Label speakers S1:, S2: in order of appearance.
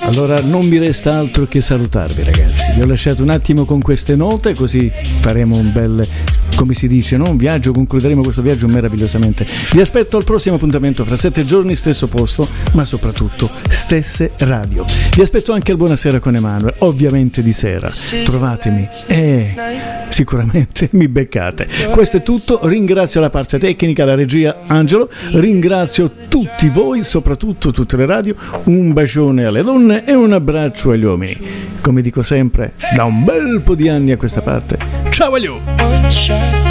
S1: Allora non mi resta altro che salutarvi, ragazzi. Vi ho lasciato un attimo con queste note, così faremo un bel, come si dice, no? Un viaggio, concluderemo questo viaggio meravigliosamente. Vi aspetto al prossimo appuntamento fra 7 giorni, stesso posto, ma soprattutto stesse radio. Vi aspetto anche al Buonasera con Emanuele, ovviamente di sera. Trovatemi e sicuramente mi beccate. Questo è tutto, ringrazio la parte tecnica, la regia Angelo, ringrazio tutti voi, soprattutto tutte le radio, un bacione alle donne e un abbraccio agli uomini. Come dico sempre, da un bel po' di anni a questa parte, ciao agli